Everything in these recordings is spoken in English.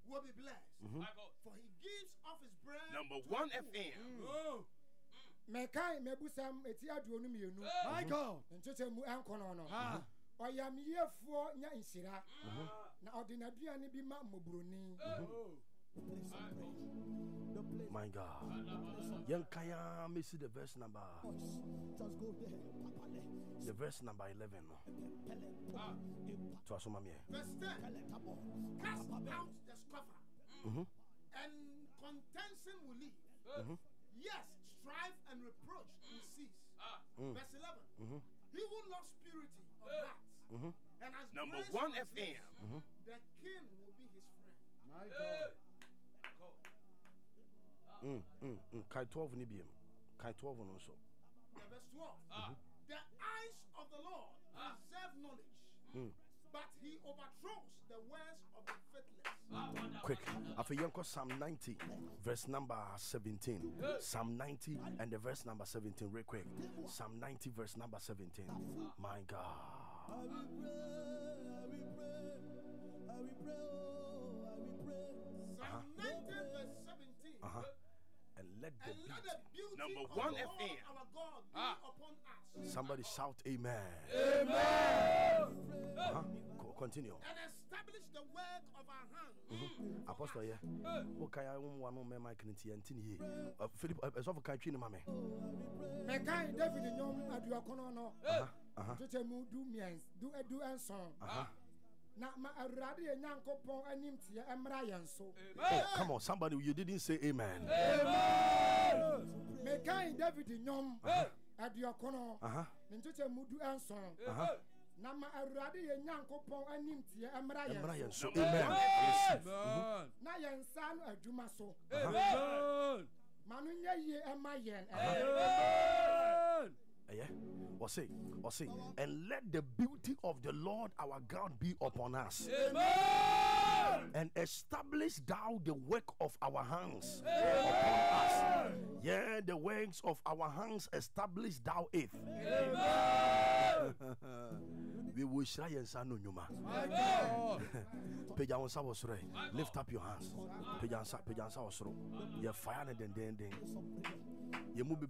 will be blessed. For he gives of his bread. Number 1 FM. Mekai mebusam eti aduonu mienu. My God. Nchoche mu ankono no. Oyam yefo nya insira. Na ordinaduane bi ma mobroni. My God. Yankaya me see the verse number. The verse number 11. To asoma Verse 10. Cast out the scoffer. And contention will leave. Yes, strife and reproach will cease. Verse 11. He who loves purity of heart and has Number grace 1 on his FM. lips, the king will be his friend. My God. Kai 12 ni biem. Kai 12 no so. Verse 12. The eyes of the Lord preserve knowledge, but he overthrows the words of the faithless. Quick. After Yanko Psalm 90, verse number 17. Psalm 90 and the verse number 17. Real quick. Psalm 90, verse number 17. My God. I will pray. Psalm 90, verse 17. And let the beauty Number of 1 the Lord FM. our God be upon us. Somebody shout amen. Continue. And establish the work of our hands. Apostle, yeah. Okay, I want one more mic and TNT. Philip, as of a country, mammy. Mekai David nyom aduakono no. Nchoche mu du miens, du edu enson. Na ma awurade ye nyankopon anim tie emra yen so. Oh, come on, somebody, you didn't say amen. Mekai David nyom aduakono. Nchoche mu du enson. Na ma awurade ye nyankopon anim tie emra yen so. Amen. Na yen sa no adwuma so. Amen. Manu nya ye ema yen. Yeah. Or say, and let the beauty of the Lord our God be upon us. Amen. And establish thou the work of our hands upon us. Yeah, the works of our hands establish thou it. Amen. We will shine and son nyuma. Pejansa osre. Lift up your hands. Pejansa osro. Ye fire den. Many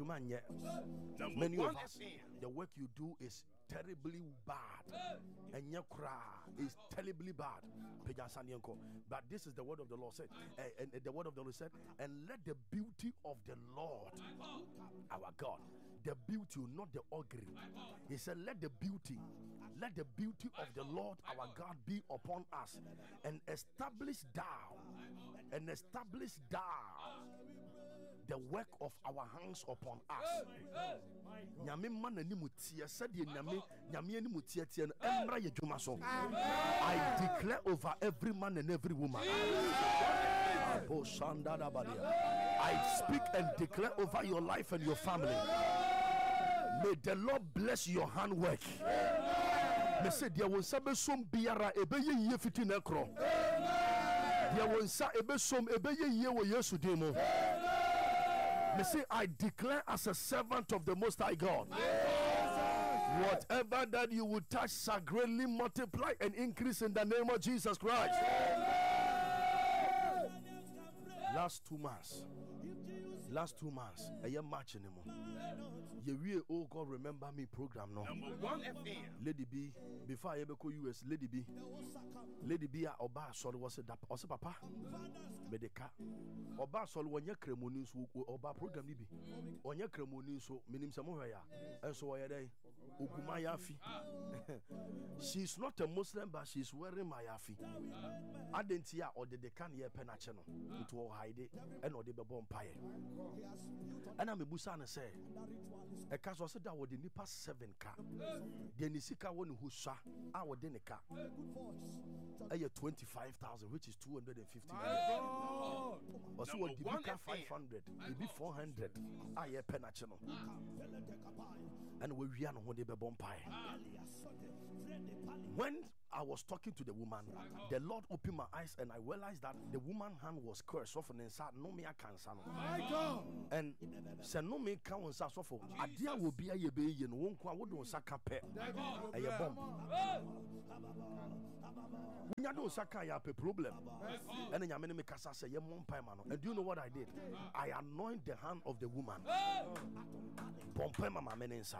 of us, the work you do is terribly bad, and your cry is terribly bad. But this is the word of the Lord said, and the word of the Lord said, and let the beauty of the Lord our God, the beauty, not the ugly. He said, let the beauty of the Lord our God be upon us, and establish thou the work of our hands upon us. I declare over every man and every woman. I speak and declare over your life and your family. May the Lord bless your handwork. Me say there will be some biara ebeye ye fiti na kro. There will be some ebeye ye wo Yesu demo. Me say, I declare as a servant of the Most High God, whatever that you will touch shall greatly multiply and increase in the name of Jesus Christ. Last 2 months, I am marching him. You oh God, remember me program no. Number 1 FM. Lady B, before I ever go US, Lady B, Oba sorry was it also papa Medeka Oba sorry when you cremoni so Oba program nibi on your cremoni so minim samoya and so why day Uguma Yafi. She's not a Muslim, but she's wearing my yafi. Adentia or the decan ye penacheno into hide it and or the bomb pie. And I'm a busana say a casual said that would the nipa 7 car. The Nisika one who saw our dinner car. A year 25,000, which is 250 million. Also, what the car 500, maybe 400. I hear penacheno. And we are on the bomb pie. When I was talking to the woman, the Lord opened my eyes and I realized that the woman's hand was cursed off and inside no me cancer. And said no me can so for idea will be a ye be and won't go would saka pet a bomb. When you don't saka ya pe problem. And then you make us say, and do you know what I did? I anoint the hand of the woman. Pompe mama menensa.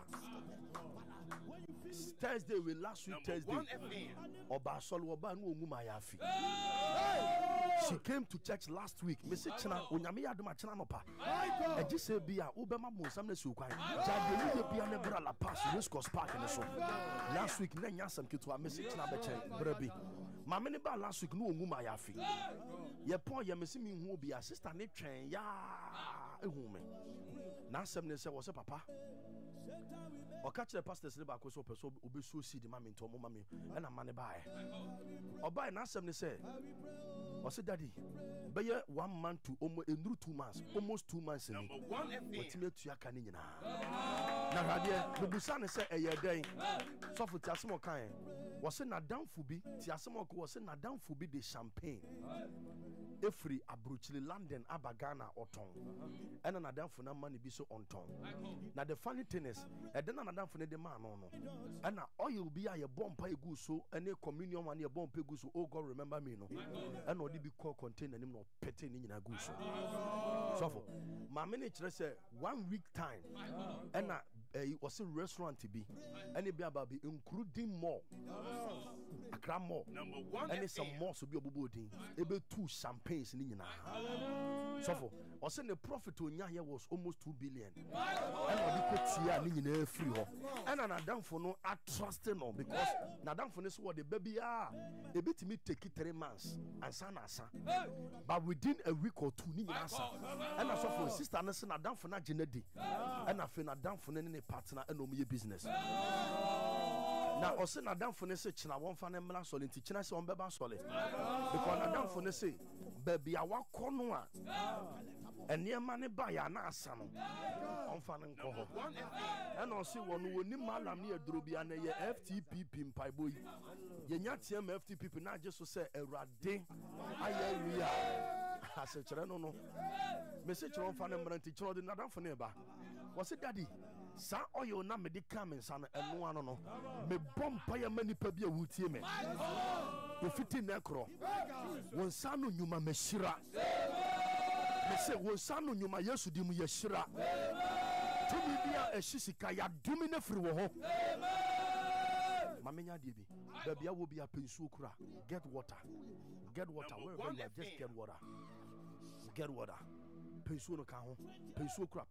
Thursday, we last week Thursday. Oba solo oba nu nguma yafi. She came to church last week. Me say china onyame yadoma china no pa. E ji say bia ubema mo sam na sukwan. Jade ni bia ne bra la pass Race Course Park ne so. Last week na nya sam keto a me say china be chen bra bi. Ma me ne ba last week no nguma yafi. Ye pon ye me say me hu bia sister ne twen ya ehu me. Na sam ne say wo say papa. Or catch the pastors live back so person obe so see the mammy to mommy and a money buy. Or buy an answer say, or say daddy, buy 1 month to almost 2 months, almost 2 months. Number 1 FM. Now, dear, the Busan say a year day. So for Tiasmo kind was in a down fubi, Tiasmo was in a down fubi de champagne. Every abruchly London, Abagana or Tong, and another for no money be so on tongue. Now the funny thing is, I don't know for the man no, and now oil be a bomb pay guso, and a communion money a bomb pay guso. Oh God, remember me no, and what did be called contain and no petting in a guso. So for my manager said 1 week time, and it was a restaurant to be, and it be about including more. More. Number 1 and it's some more to be able to 2 champagnes in so for or send the profit to Nya was almost 2 billion. And we could see a free and an Adam for no I trust no because Nadam for this what the baby are a bit to me take it 3 months and son but within a week or 2 and I saw for sister Anderson Adam for not Genedi and I feel Adam for any partner and no me business. Now, also, Adam for ne say, China won't find them solid. China say, on beba solid. Because Adam for ne say, baby, I walk corner and near money buy an son. On fanning coho. And also, one who need malam near Drubi and a FTP pimpai boy. Ye not him FTP people, not just to say a rade. I said, no. Message on fanning teacher, not Adam for neighbor. Was it daddy? Sa oyo na me de come san eno ano no me bompa ya mani pa bia wutie me o fiti na kro won sa no nyuma me shira me se won sa no nyuma Yesu di mu ye shira to mi bia e shisika ya dumi na firi wo ho mamenya die bi ba bia wo bia pensuo kura get water wherever you are, just get water pensuo no ka ho pensuo kura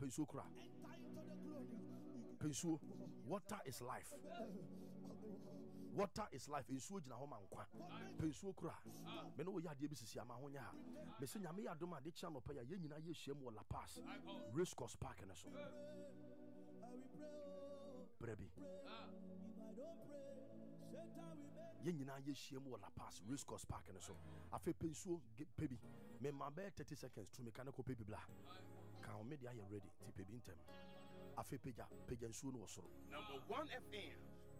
pensuo water is life. Water is life. Pensuo jina ho mankwa. Pensuo kura. Me no wo ya de bi sisi ama ho nya ha. Me se nyame ya doma de cha no pa ya ye nyina ye hyiam wo La Paz. Race Course Park ne so. Brebi. Ye nyina ye hyiam wo La Paz. Race Course Park ne so. Afa pensuo pebi. Me ma be 30 seconds to mechanical pebi bla. Kan o media you ready? Ti pebi ntem. Afe peja nsuo no wosoro. Number 1 FM.